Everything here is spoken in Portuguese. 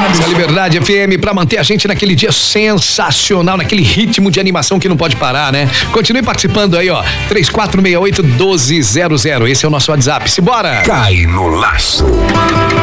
Essa Liberdade FM pra manter a gente naquele dia sensacional, naquele ritmo de animação que não pode parar, né? Continue participando aí, ó. 3468-1200. Esse é o nosso WhatsApp. Simbora! Cai no laço.